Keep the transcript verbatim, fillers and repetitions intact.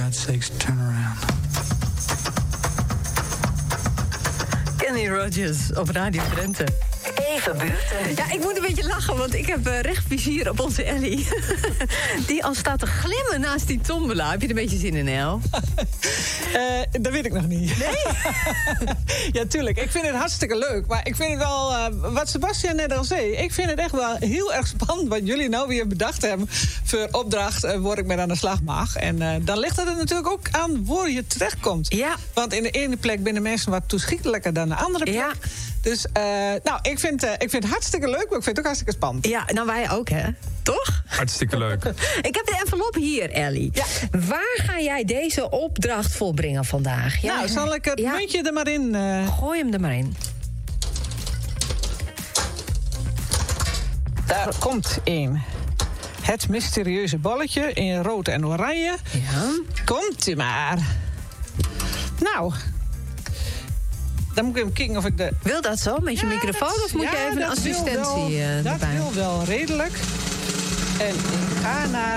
God sakes, turn around. Kenny Rogers op Radio Drenthe. Even buurten. Ja, ik moet een beetje lachen, want ik heb uh, recht vizier op onze Ellie. Die al staat te glimmen naast die tombola. Heb je er een beetje zin in, El? uh, dat weet ik nog niet. Nee? Ja, tuurlijk. Ik vind het hartstikke leuk. Maar ik vind het wel, uh, wat Sebastian net al zei... ik vind het echt wel heel erg spannend wat jullie nou weer bedacht hebben... voor opdracht uh, word ik met aan de slag mag. En uh, dan ligt het er natuurlijk ook aan waar je terechtkomt. Ja. Want in de ene plek binnen mensen wat toeschietelijker dan de andere plek. Ja. Dus, uh, nou, ik vind, uh, ik vind het hartstikke leuk, maar ik vind het ook hartstikke spannend. Ja, nou wij ook, hè? Toch? Hartstikke leuk. Ik heb de envelop hier, Ellie. Ja. Waar ga jij deze opdracht volbrengen vandaag? Ja, nou, zal ik het ja. muntje er maar in... Uh... Gooi hem er maar in. Daar komt één. Het mysterieuze balletje in rood en oranje. Ja. Komt-ie maar. Nou... Dan moet ik even kijken of ik de... Wil dat zo, met je ja, microfoon? Dat, of moet ja, je even een dat wil assistentie wel, uh, dat erbij? wil wel redelijk. En ik ga naar...